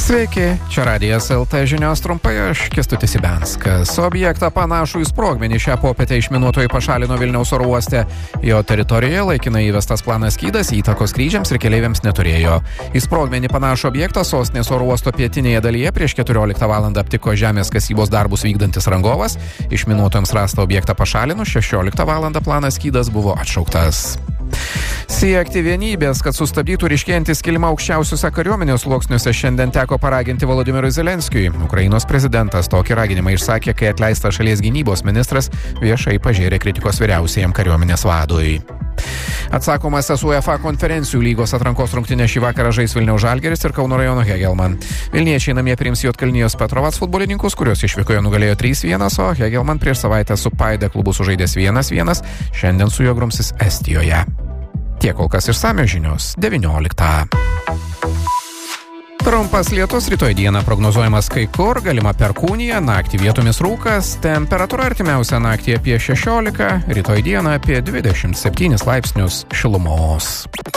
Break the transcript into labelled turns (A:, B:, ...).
A: Sveiki, čia Radijas LT žinios trumpai, aš Kęstutis Ibenskas. Objektą panašų į sprogmenį šią popietę išminuotojai pašalino Vilniaus oro uoste. Jo teritorijoje laikinai įvestas planas skydas įtakos skrydžiams ir keleiviams neturėjo. Į sprogmenį panašų objektą sostinės oro uosto pietinėje dalyje prieš 14 valandą aptiko žemės kasybos darbus vykdantis rangovas. Išminuotojams rastą objektą pašalinus 16 valandą planas skydas buvo atšauktas. Siekti vienybės, kad sustabdytų ryškėjantį skilimą aukščiausiuose kariuomenės sluoksniuose, šiandien teko paraginti Volodymyrui Zelenskiui. Ukrainos prezidentas tokį raginimą išsakė, kai atleistas šalies gynybos ministras viešai pažėrė kritikos vyriausiajam kariuomenės vadui. Atsakomasis UEFA konferencijų lygos atrankos rungtynės šį vakarą žais Vilniaus Žalgiris ir Kauno rajono Hegelman. Vilniečiai namie priims Juodkalnijos Petrovats futbolininkus, kurios išvykoje nugalėjo 3-1, o Hegelman prieš savaitę su Paide klubu sužaidęs 1-1, šiandien su juo grumsis Estijoje. Tiek kol kas išsamios žinios 19. Trumpas lietus, rytoj dieną prognozuojamas kai kur, galima perkūnija, naktį vietomis rūkas, temperatūra artimiausią naktį apie 16, rytoj dieną apie 27 laipsnius šilumos.